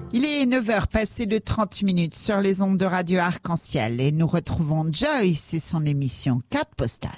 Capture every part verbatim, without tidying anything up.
Il est neuf heures passées de trente minutes sur les ondes de Radio Arc-en-Ciel et nous retrouvons Joyce et son émission Carte postale.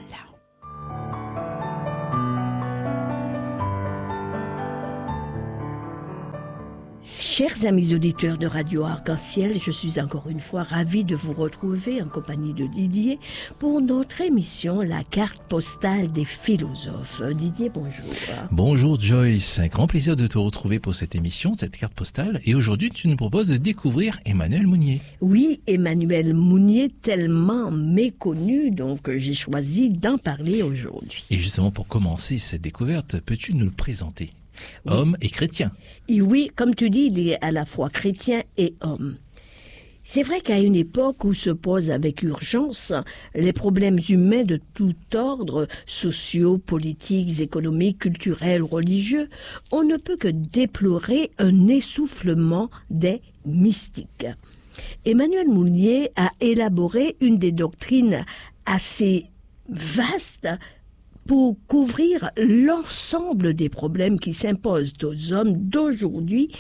Chers amis auditeurs de Radio Arc-en-Ciel, je suis encore une fois ravie de vous retrouver en compagnie de Didier pour notre émission La Carte postale des philosophes. Didier, bonjour. Bonjour Joyce, un grand plaisir de te retrouver pour cette émission, cette carte postale. Et aujourd'hui, tu nous proposes de découvrir Emmanuel Mounier. Oui, Emmanuel Mounier, tellement méconnu, donc j'ai choisi d'en parler aujourd'hui. Et justement, pour commencer cette découverte, peux-tu nous le présenter ? Oui. Homme et chrétien. Et oui, comme tu dis, il est à la fois chrétien et homme. C'est vrai qu'à une époque où se posent avec urgence les problèmes humains de tout ordre, sociaux, politiques, économiques, culturels, religieux, on ne peut que déplorer un essoufflement des mystiques. Emmanuel Mounier a élaboré une des doctrines assez vastes pour couvrir l'ensemble des problèmes qui s'imposent aux hommes d'aujourd'hui,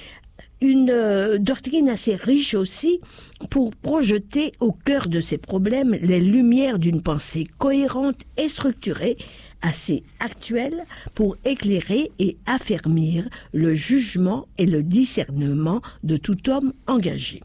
une euh, doctrine assez riche aussi pour projeter au cœur de ces problèmes les lumières d'une pensée cohérente et structurée, assez actuelle pour éclairer et affermir le jugement et le discernement de tout homme engagé.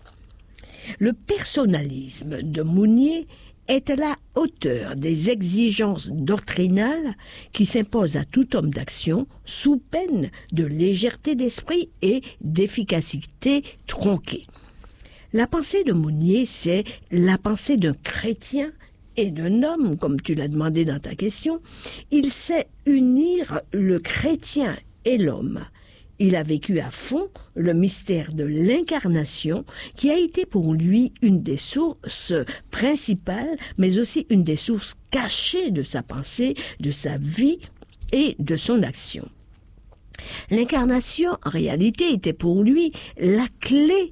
Le personnalisme de Mounier est à la hauteur des exigences doctrinales qui s'imposent à tout homme d'action sous peine de légèreté d'esprit et d'efficacité tronquée. La pensée de Mounier, c'est la pensée d'un chrétien et d'un homme, comme tu l'as demandé dans ta question. Il sait unir le chrétien et l'homme. Il a vécu à fond le mystère de l'incarnation qui a été pour lui une des sources principales, mais aussi une des sources cachées de sa pensée, de sa vie et de son action. L'incarnation, en réalité, était pour lui la clé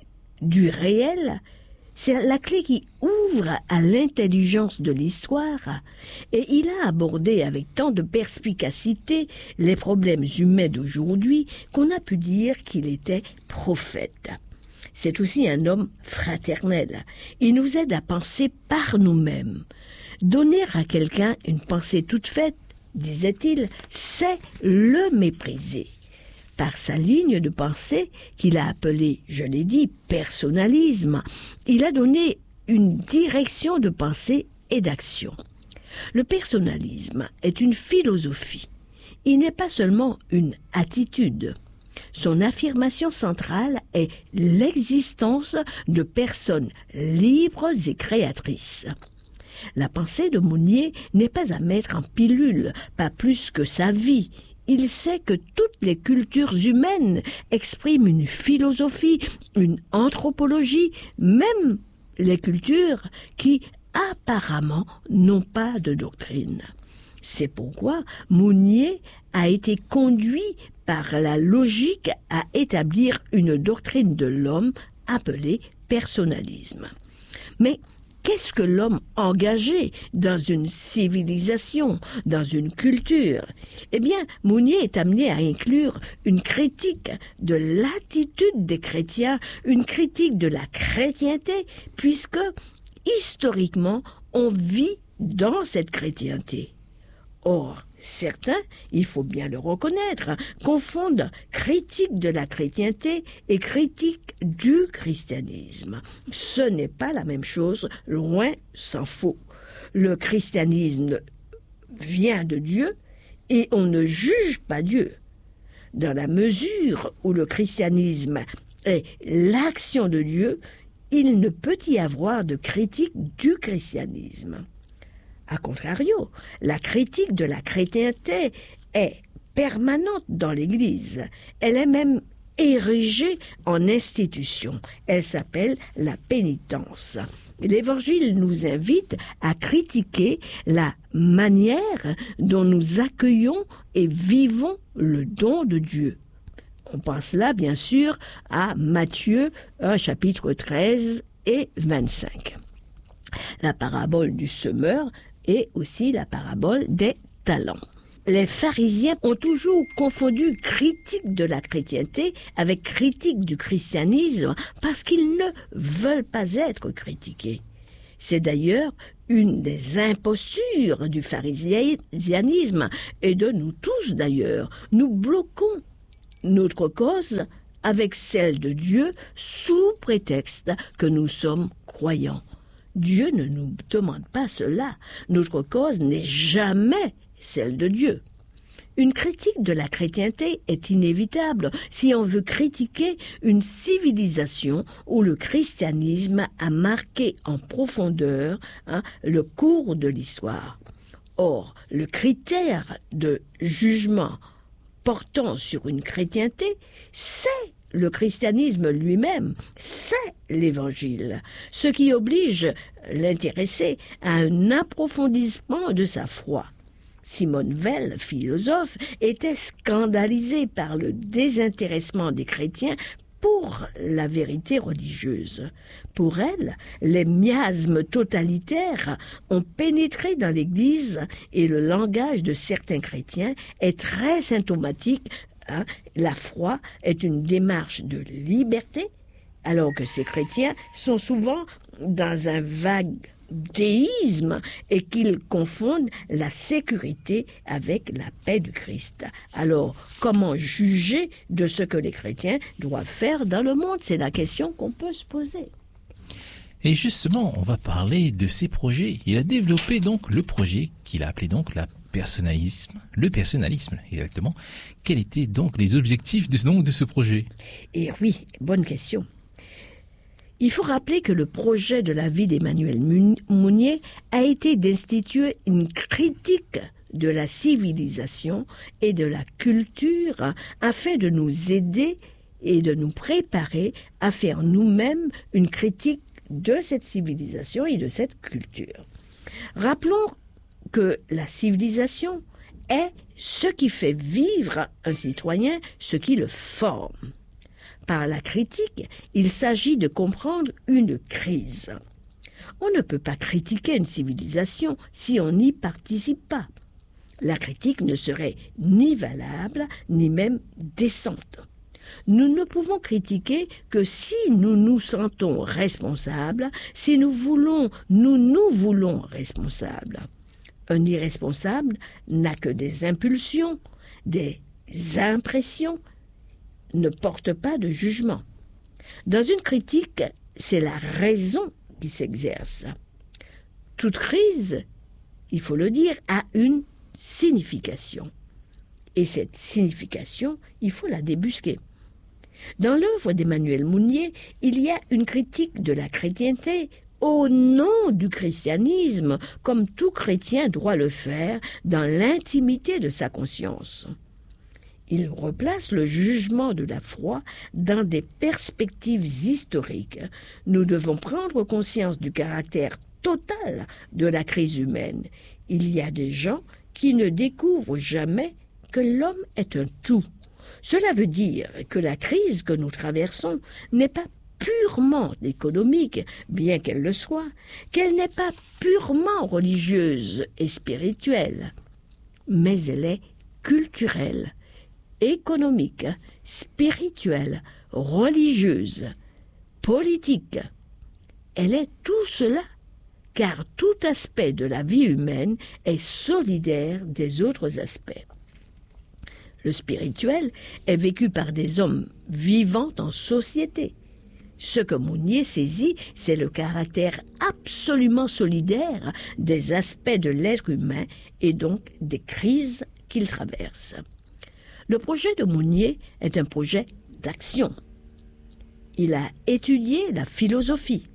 du réel. C'est la clé qui ouvre à l'intelligence de l'histoire et il a abordé avec tant de perspicacité les problèmes humains d'aujourd'hui qu'on a pu dire qu'il était prophète. C'est aussi un homme fraternel. Il nous aide à penser par nous-mêmes. Donner à quelqu'un une pensée toute faite, disait-il, c'est le mépriser. Par sa ligne de pensée, qu'il a appelée, je l'ai dit, personnalisme, il a donné une direction de pensée et d'action. Le personnalisme est une philosophie. Il n'est pas seulement une attitude. Son affirmation centrale est l'existence de personnes libres et créatrices. La pensée de Mounier n'est pas à mettre en pilule, pas plus que sa vie. Il sait que toutes les cultures humaines expriment une philosophie, une anthropologie, même les cultures qui apparemment n'ont pas de doctrine. C'est pourquoi Mounier a été conduit par la logique à établir une doctrine de l'homme appelée personnalisme. Mais qu'est-ce que l'homme engagé dans une civilisation, dans une culture ? Eh bien, Mounier est amené à inclure une critique de l'attitude des chrétiens, une critique de la chrétienté, puisque, historiquement, on vit dans cette chrétienté. Or, certains, il faut bien le reconnaître, confondent critique de la chrétienté et critique du christianisme. Ce n'est pas la même chose, loin s'en faut. Le christianisme vient de Dieu et on ne juge pas Dieu. Dans la mesure où le christianisme est l'action de Dieu, il ne peut y avoir de critique du christianisme. A contrario, la critique de la chrétienté est permanente dans l'Église. Elle est même érigée en institution. Elle s'appelle la pénitence. L'Évangile nous invite à critiquer la manière dont nous accueillons et vivons le don de Dieu. On pense là, bien sûr, à Matthieu, un chapitre treize et vingt-cinq. La parabole du semeur et aussi la parabole des talents. les pharisiens ont toujours confondu critique de la chrétienté avec critique du christianisme parce qu'ils ne veulent pas être critiqués. C'est d'ailleurs une des impostures du pharisianisme et de nous tous d'ailleurs. Nous bloquons notre cause avec celle de Dieu sous prétexte que nous sommes croyants. Dieu ne nous demande pas cela. Notre cause n'est jamais celle de Dieu. Une critique de la chrétienté est inévitable si on veut critiquer une civilisation où le christianisme a marqué en profondeur hein, le cours de l'histoire. Or, le critère de jugement portant sur une chrétienté, c'est le christianisme lui-même, c'est l'Évangile, ce qui oblige l'intéressé à un approfondissement de sa foi. Simone Veil, philosophe, était scandalisée par le désintéressement des chrétiens pour la vérité religieuse. Pour elle, les miasmes totalitaires ont pénétré dans l'Église et le langage de certains chrétiens est très symptomatique. Hein, la foi est une démarche de liberté, alors que ces chrétiens sont souvent dans un vague déisme et qu'ils confondent la sécurité avec la paix du Christ. Alors, comment juger de ce que les chrétiens doivent faire dans le monde? C'est la question qu'on peut se poser. Et justement, on va parler de ses projets. Il a développé donc le projet qu'il a appelé donc la personnalisme, le personnalisme, exactement. Quels étaient donc les objectifs de, donc, de ce projet? Et oui, bonne question. Il faut rappeler que le projet de la vie d'Emmanuel Mounier a été d'instituer une critique de la civilisation et de la culture afin de nous aider et de nous préparer à faire nous-mêmes une critique de cette civilisation et de cette culture. Rappelons que la civilisation est ce qui fait vivre un citoyen, ce qui le forme. Par la critique, il s'agit de comprendre une crise. On ne peut pas critiquer une civilisation si on n'y participe pas. La critique ne serait ni valable, ni même décente. Nous ne pouvons critiquer que si nous nous sentons responsables, si nous voulons, nous nous voulons responsables. Un irresponsable n'a que des impulsions, des impressions, ne porte pas de jugement. Dans une critique, c'est la raison qui s'exerce. Toute crise, il faut le dire, a une signification. Et cette signification, il faut la débusquer. Dans l'œuvre d'Emmanuel Mounier, il y a une critique de la chrétienté au nom du christianisme, comme tout chrétien doit le faire dans l'intimité de sa conscience. Il replace le jugement de la foi dans des perspectives historiques. Nous devons prendre conscience du caractère total de la crise humaine. Il y a des gens qui ne découvrent jamais que l'homme est un tout. Cela veut dire que la crise que nous traversons n'est pas purement économique, bien qu'elle le soit, qu'elle n'est pas purement religieuse et spirituelle, mais elle est culturelle, économique, spirituelle, religieuse, politique. Elle est tout cela, car tout aspect de la vie humaine est solidaire des autres aspects. Le spirituel est vécu par des hommes vivant en société. Ce que Mounier saisit, c'est le caractère absolument solidaire des aspects de l'être humain et donc des crises qu'il traverse. Le projet de Mounier est un projet d'action. Il a étudié la philosophie.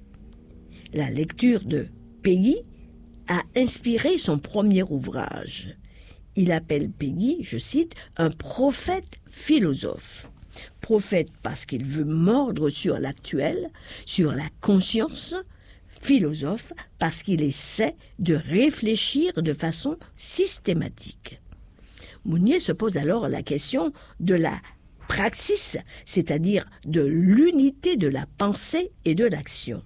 La lecture de Péguy a inspiré son premier ouvrage. Il appelle Péguy, je cite, un prophète philosophe. Prophète parce qu'il veut mordre sur l'actuel, sur la conscience, philosophe parce qu'il essaie de réfléchir de façon systématique. Mounier se pose alors la question de la praxis, c'est-à-dire de l'unité de la pensée et de l'action.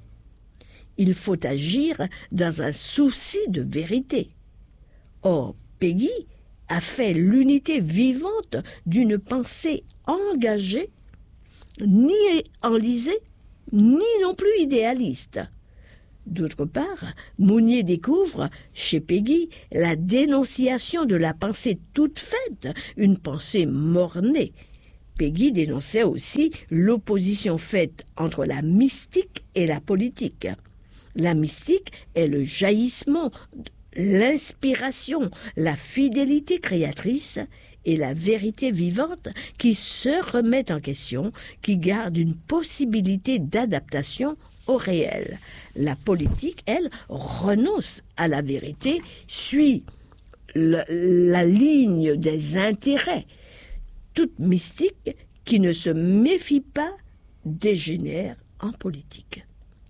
Il faut agir dans un souci de vérité. Or, Péguy a fait l'unité vivante d'une pensée engagée, ni enlisée, ni non plus idéaliste. D'autre part, Mounier découvre chez Péguy la dénonciation de la pensée toute faite, une pensée mornée. Péguy dénonçait aussi l'opposition faite entre la mystique et la politique. La mystique est le jaillissement, l'inspiration, la fidélité créatrice et la vérité vivante qui se remet en question, qui garde une possibilité d'adaptation au réel. La politique, elle, renonce à la vérité, suit le, la ligne des intérêts. Toute mystique qui ne se méfie pas dégénère en politique.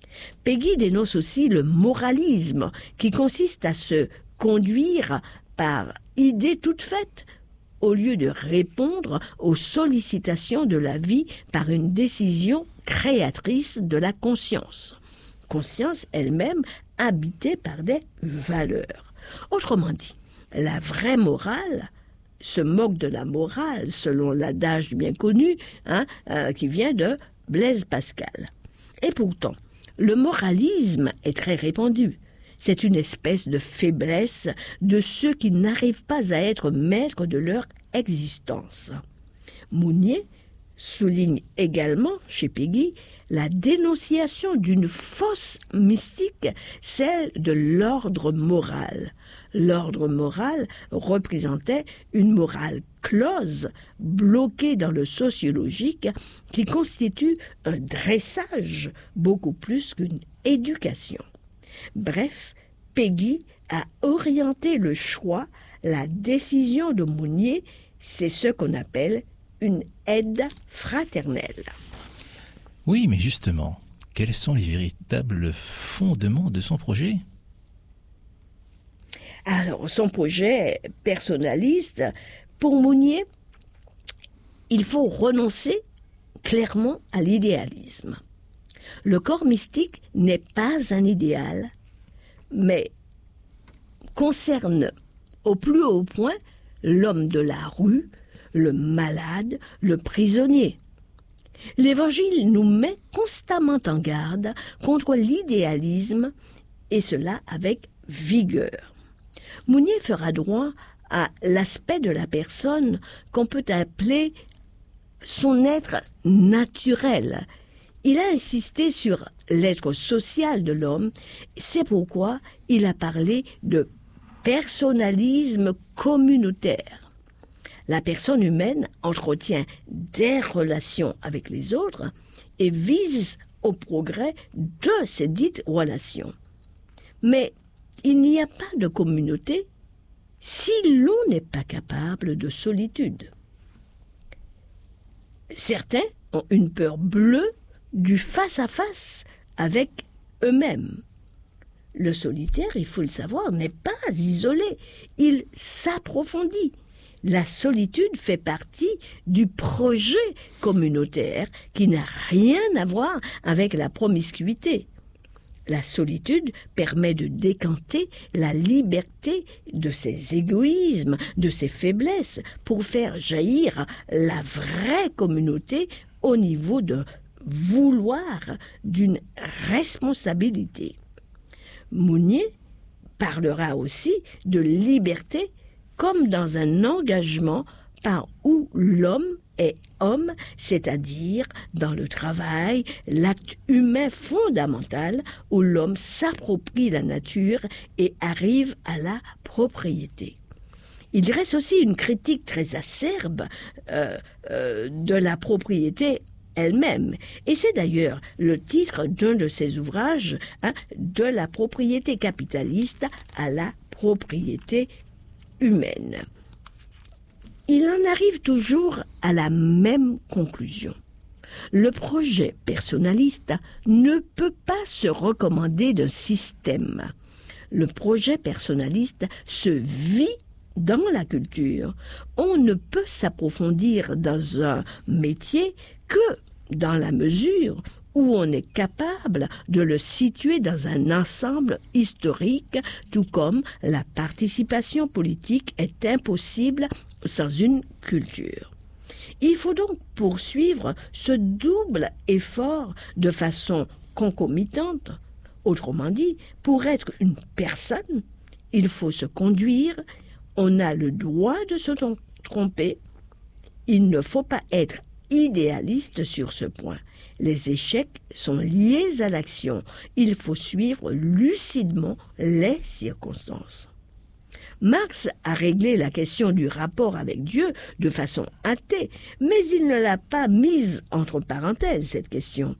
Péguy dénonce aussi le moralisme qui consiste à se conduire par idée toute faite au lieu de répondre aux sollicitations de la vie par une décision créatrice de la conscience. Conscience elle-même habitée par des valeurs. Autrement dit, la vraie morale se moque de la morale, selon l'adage bien connu, hein, euh, qui vient de Blaise Pascal. Et pourtant, le moralisme est très répandu. C'est une espèce de faiblesse de ceux qui n'arrivent pas à être maîtres de leur existence. Mounier souligne également, chez Péguy, la dénonciation d'une fausse mystique, celle de l'ordre moral. L'ordre moral représentait une morale close, bloquée dans le sociologique, qui constitue un dressage beaucoup plus qu'une éducation. Bref, Péguy a orienté le choix, la décision de Mounier, c'est ce qu'on appelle une aide fraternelle. Oui, mais justement, quels sont les véritables fondements de son projet ? Alors, son projet personnaliste, pour Mounier, il faut renoncer clairement à l'idéalisme. Le corps mystique n'est pas un idéal, mais concerne au plus haut point l'homme de la rue, le malade, le prisonnier. L'Évangile nous met constamment en garde contre l'idéalisme, et cela avec vigueur. Mounier fera droit à l'aspect de la personne qu'on peut appeler son être naturel. Il a insisté sur l'être social de l'homme, c'est pourquoi il a parlé de personnalisme communautaire. La personne humaine entretient des relations avec les autres et vise au progrès de ces dites relations. Mais il n'y a pas de communauté si l'on n'est pas capable de solitude. Certains ont une peur bleue du face-à-face avec eux-mêmes. Le solitaire, il faut le savoir, n'est pas isolé, il s'approfondit. La solitude fait partie du projet communautaire qui n'a rien à voir avec la promiscuité. La solitude permet de décanter la liberté de ses égoïsmes, de ses faiblesses, pour faire jaillir la vraie communauté au niveau de vouloir, d'une responsabilité. Mounier parlera aussi de liberté comme dans un engagement par où l'homme est homme, c'est-à-dire dans le travail, l'acte humain fondamental où l'homme s'approprie la nature et arrive à la propriété. Il dresse aussi une critique très acerbe euh, euh, de la propriété elle-même. Et c'est d'ailleurs le titre d'un de ses ouvrages, hein, de la propriété capitaliste à la propriété humaine. Il en arrive toujours à la même conclusion. Le projet personnaliste ne peut pas se recommander d'un système. Le projet personnaliste se vit dans la culture. On ne peut s'approfondir dans un métier que dans la mesure où on est capable de le situer dans un ensemble historique, tout comme la participation politique est impossible sans une culture. Il faut donc poursuivre ce double effort de façon concomitante. Autrement dit, pour être une personne, il faut se conduire, on a le droit de se tromper. Il ne faut pas être idéaliste sur ce point. Les échecs sont liés à l'action. Il faut suivre lucidement les circonstances. Marx a réglé la question du rapport avec Dieu de façon athée, mais il ne l'a pas mise entre parenthèses, cette question.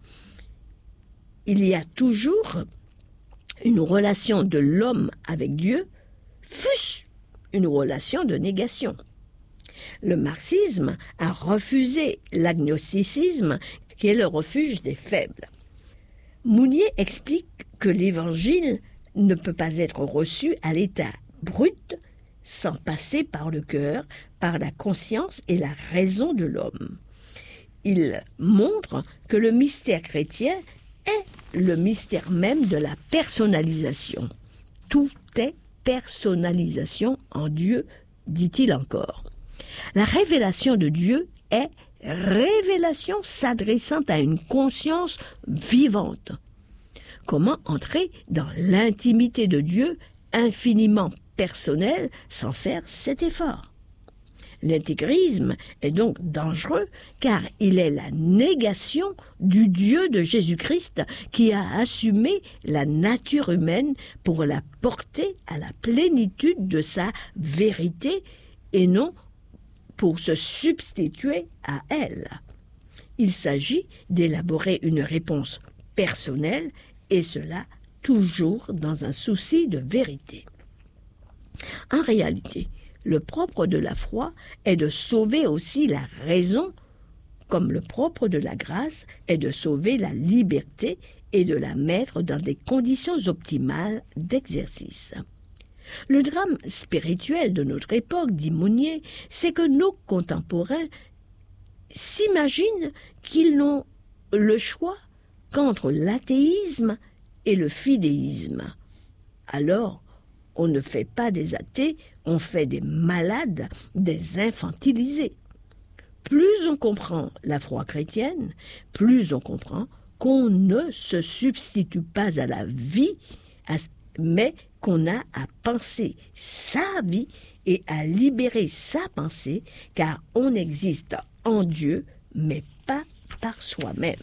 Il y a toujours une relation de l'homme avec Dieu, fût-ce une relation de négation. Le marxisme a refusé l'agnosticisme, qui est le refuge des faibles. Mounier explique que l'Évangile ne peut pas être reçu à l'état brut, sans passer par le cœur, par la conscience et la raison de l'homme. Il montre que le mystère chrétien est le mystère même de la personnalisation. Tout est personnalisation en Dieu, dit-il encore. La révélation de Dieu est révélation s'adressant à une conscience vivante. Comment entrer dans l'intimité de Dieu infiniment personnel sans faire cet effort? L'intégrisme est donc dangereux car il est la négation du Dieu de Jésus-Christ qui a assumé la nature humaine pour la porter à la plénitude de sa vérité et non pour se substituer à elle. Il s'agit d'élaborer une réponse personnelle et cela toujours dans un souci de vérité. En réalité, le propre de la foi est de sauver aussi la raison, comme le propre de la grâce est de sauver la liberté et de la mettre dans des conditions optimales d'exercice. Le drame spirituel de notre époque, dit Mounier, c'est que nos contemporains s'imaginent qu'ils n'ont le choix qu'entre l'athéisme et le fidéisme. Alors, on ne fait pas des athées, on fait des malades, des infantilisés. Plus on comprend la foi chrétienne, plus on comprend qu'on ne se substitue pas à la vie, mais qu'on a à penser sa vie et à libérer sa pensée, car on existe en Dieu, mais pas par soi-même.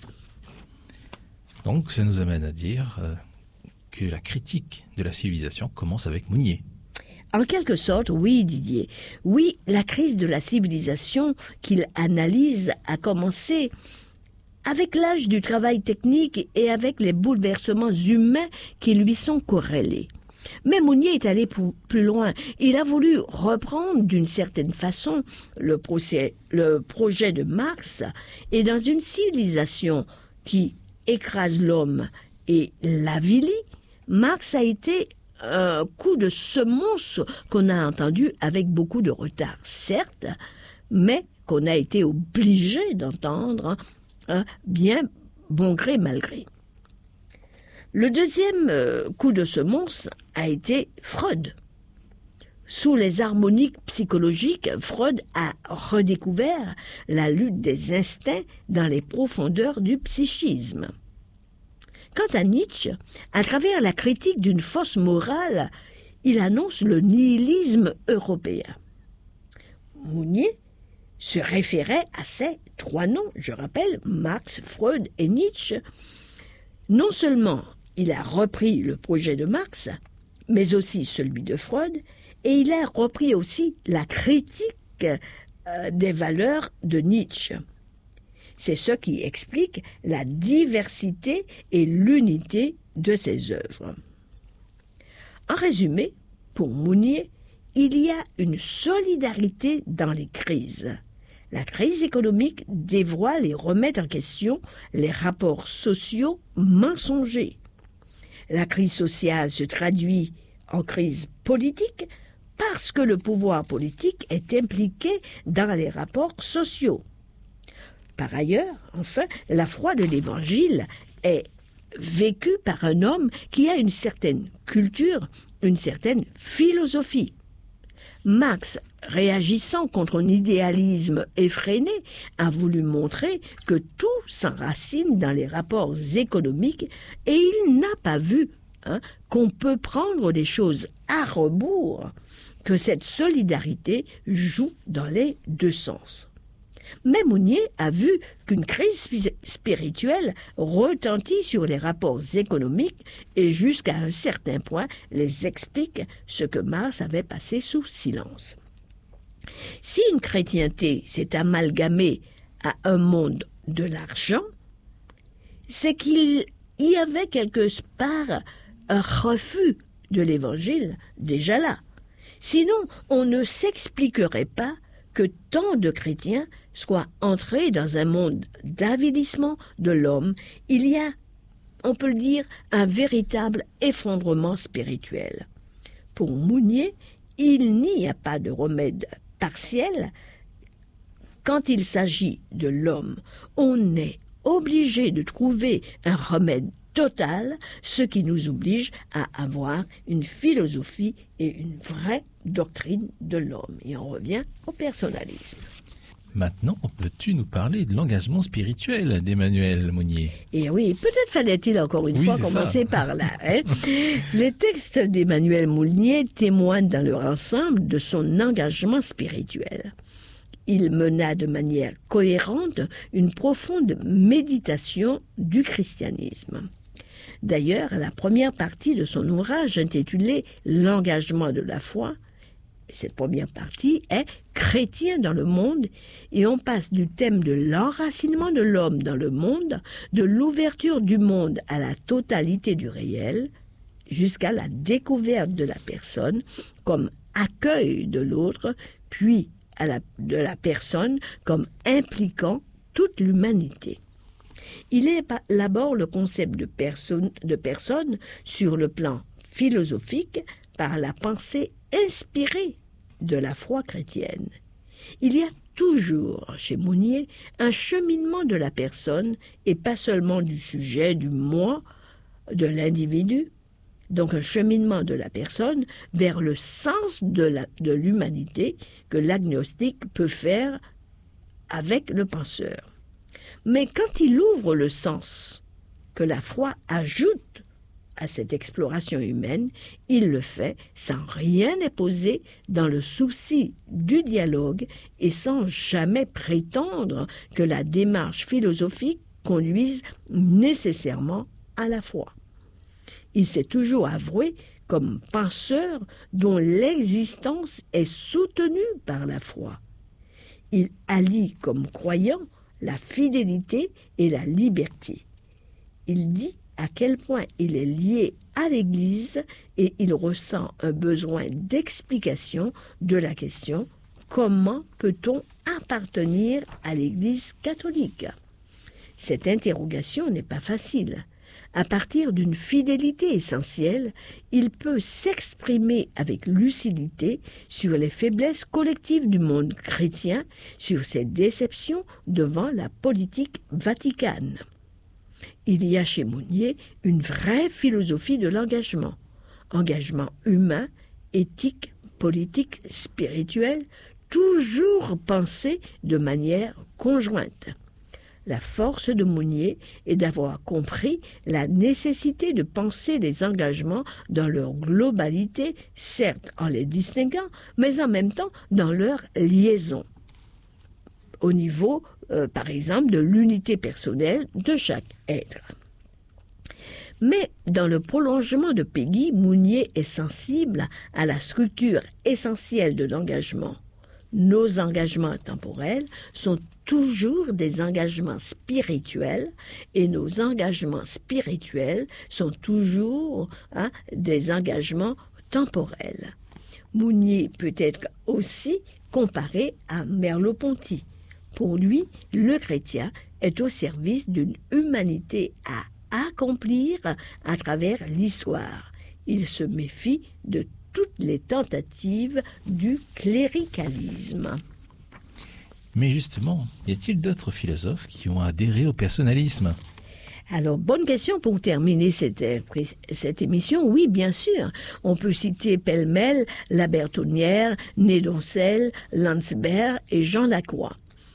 Donc ça nous amène à dire euh, que la critique de la civilisation commence avec Mounier. En quelque sorte, oui, Didier. Oui, la crise de la civilisation qu'il analyse a commencé avec l'âge du travail technique et avec les bouleversements humains qui lui sont corrélés. Mais Mounier est allé plus loin. Il a voulu reprendre d'une certaine façon le, procès, le projet de Marx, et dans une civilisation qui écrase l'homme et l'avilit, Marx a été un coup de semonce qu'on a entendu avec beaucoup de retard, certes, mais qu'on a été obligé d'entendre hein, bien bon gré mal gré. Le deuxième coup de semonce a été Freud. Sous les harmoniques psychologiques, Freud a redécouvert la lutte des instincts dans les profondeurs du psychisme. Quant à Nietzsche, à travers la critique d'une fausse morale, il annonce le nihilisme européen. Mounier se référait à ces trois noms, je rappelle, Marx, Freud et Nietzsche. Non seulement il a repris le projet de Marx, mais aussi celui de Freud, et il a repris aussi la critique euh, des valeurs de Nietzsche. C'est ce qui explique la diversité et l'unité de ses œuvres. En résumé, pour Mounier, il y a une solidarité dans les crises. La crise économique dévoile et remet en question les rapports sociaux mensongers. La crise sociale se traduit en crise politique parce que le pouvoir politique est impliqué dans les rapports sociaux. Par ailleurs, enfin, la foi de l'Évangile est vécue par un homme qui a une certaine culture, une certaine philosophie. Marx, réagissant contre un idéalisme effréné, a voulu montrer que tout s'enracine dans les rapports économiques et il n'a pas vu hein, qu'on peut prendre les choses à rebours, que cette solidarité joue dans les deux sens. Mais Mounier a vu qu'une crise spirituelle retentit sur les rapports économiques et jusqu'à un certain point les explique ce que Marx avait passé sous silence. Si une chrétienté s'est amalgamée à un monde de l'argent, c'est qu'il y avait quelque part un refus de l'Évangile déjà là. Sinon, on ne s'expliquerait pas que tant de chrétiens soient entrés dans un monde d'avilissement de l'homme. Il y a, on peut le dire, un véritable effondrement spirituel. Pour Mounier, il n'y a pas de remède partiel. Quand il s'agit de l'homme, on est obligé de trouver un remède total, ce qui nous oblige à avoir une philosophie et une vraie doctrine de l'homme. Et on revient au personnalisme. Maintenant, peux-tu nous parler de l'engagement spirituel d'Emmanuel Mounier? Et oui, peut-être fallait-il encore une oui, fois commencer ça. par là. Hein. Les textes d'Emmanuel Mounier témoignent dans leur ensemble de son engagement spirituel. Il mena de manière cohérente une profonde méditation du christianisme. D'ailleurs, la première partie de son ouvrage intitulé « L'engagement de la foi », cette première partie est « Chrétien dans le monde » et on passe du thème de l'enracinement de l'homme dans le monde, de l'ouverture du monde à la totalité du réel, jusqu'à la découverte de la personne comme accueil de l'autre, puis à la, de la personne comme impliquant toute l'humanité. Il élabore le concept de personne, de personne sur le plan philosophique par la pensée inspirée de la foi chrétienne. Il y a toujours chez Mounier un cheminement de la personne et pas seulement du sujet, du moi, de l'individu, donc un cheminement de la personne vers le sens de, la, de l'humanité que l'agnostique peut faire avec le penseur. Mais quand il ouvre le sens que la foi ajoute à cette exploration humaine, il le fait sans rien imposer, dans le souci du dialogue et sans jamais prétendre que la démarche philosophique conduise nécessairement à la foi. Il s'est toujours avoué comme penseur dont l'existence est soutenue par la foi. Il allie comme croyant la fidélité et la liberté. Il dit à quel point il est lié à l'Église et il ressent un besoin d'explication de la question « Comment peut-on appartenir à l'Église catholique ?» Cette interrogation n'est pas facile. À partir d'une fidélité essentielle, il peut s'exprimer avec lucidité sur les faiblesses collectives du monde chrétien, sur ses déceptions devant la politique vaticane. Il y a chez Mounier une vraie philosophie de l'engagement, engagement humain, éthique, politique, spirituel, toujours pensé de manière conjointe. La force de Mounier est d'avoir compris la nécessité de penser les engagements dans leur globalité, certes en les distinguant, mais en même temps dans leur liaison, au niveau, euh, par exemple, de l'unité personnelle de chaque être. Mais dans le prolongement de Péguy, Mounier est sensible à la structure essentielle de l'engagement. Nos engagements temporels sont toujours des engagements spirituels et nos engagements spirituels sont toujours hein, des engagements temporels. Mounier peut être aussi comparé à Merleau-Ponty. Pour lui, le chrétien est au service d'une humanité à accomplir à travers l'histoire. Il se méfie de toutes les tentatives du cléricalisme. Mais justement, y a-t-il d'autres philosophes qui ont adhéré au personnalisme ? Alors, bonne question pour terminer cette, cette émission. Oui, bien sûr. On peut citer pêle-mêle La Bertonnière, Nédoncelle, Landsberg et Jean Lacroix.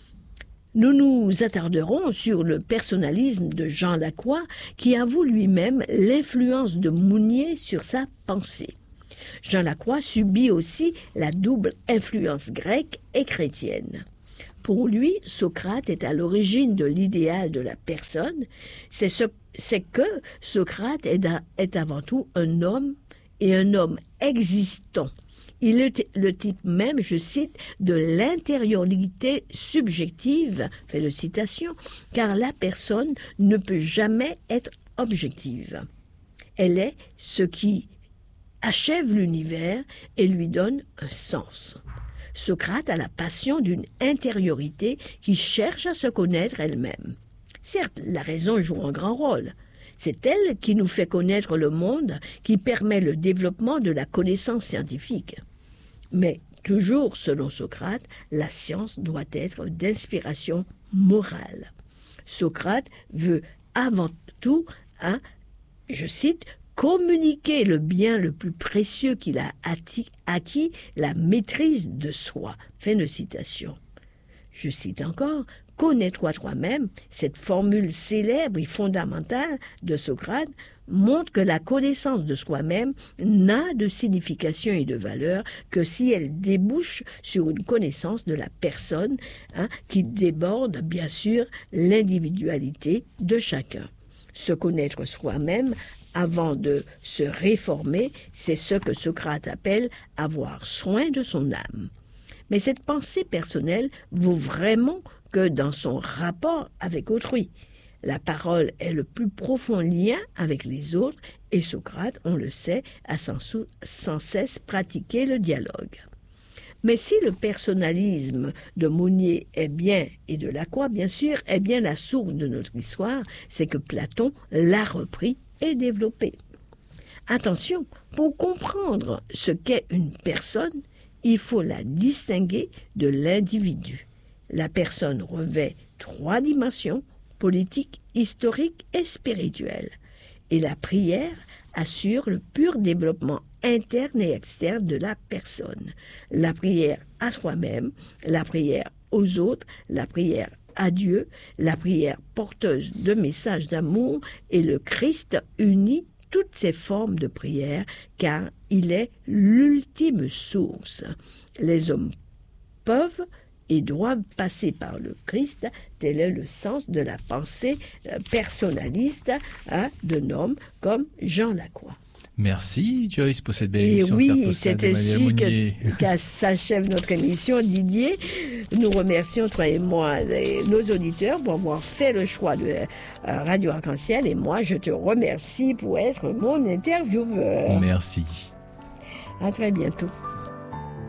Nous nous attarderons sur le personnalisme de Jean Lacroix qui avoue lui-même l'influence de Mounier sur sa pensée. Jean Lacroix subit aussi la double influence grecque et chrétienne. Pour lui, Socrate est à l'origine de l'idéal de la personne. C'est, ce, c'est que Socrate est, a, est avant tout un homme et un homme existant. Il est le type même, je cite, de l'intériorité subjective, fait de citation, car la personne ne peut jamais être objective. Elle est ce qui achève l'univers et lui donne un sens. Socrate a la passion d'une intériorité qui cherche à se connaître elle-même. Certes, la raison joue un grand rôle. C'est elle qui nous fait connaître le monde, qui permet le développement de la connaissance scientifique. Mais, toujours selon Socrate, la science doit être d'inspiration morale. Socrate veut avant tout, hein, je cite, communiquer le bien le plus précieux qu'il a acquis, la maîtrise de soi. Fin de citation. Je cite encore, « Connais-toi toi-même », cette formule célèbre et fondamentale de Socrate montre que la connaissance de soi-même n'a de signification et de valeur que si elle débouche sur une connaissance de la personne, hein, qui déborde bien sûr l'individualité de chacun. Se connaître soi-même avant de se réformer, c'est ce que Socrate appelle avoir soin de son âme. Mais cette pensée personnelle vaut vraiment que dans son rapport avec autrui. La parole est le plus profond lien avec les autres et Socrate, on le sait, a sans, sans cesse pratiqué le dialogue. Mais si le personnalisme de Mounier est bien, et de Lacroix bien sûr, est bien la source de notre histoire, c'est que Platon l'a repris et développé. Attention, pour comprendre ce qu'est une personne, il faut la distinguer de l'individu. La personne revêt trois dimensions, politique, historique et spirituelle. Et la prière assure le pur développement interne et externe de la personne. La prière à soi-même, la prière aux autres, la prière à Dieu, la prière porteuse de messages d'amour et le Christ unit toutes ces formes de prière car il est l'ultime source. Les hommes peuvent et doivent passer par le Christ, tel est le sens de la pensée personnaliste hein, d'un homme comme Jean Lacroix. Merci Joyce pour cette belle Et émission. oui, c'est ainsi que, que s'achève notre émission. Didier, nous remercions, toi et moi, les, nos auditeurs pour avoir fait le choix de euh, Radio Arc-en-Ciel. Et moi, je te remercie pour être mon intervieweur. Merci. À très bientôt.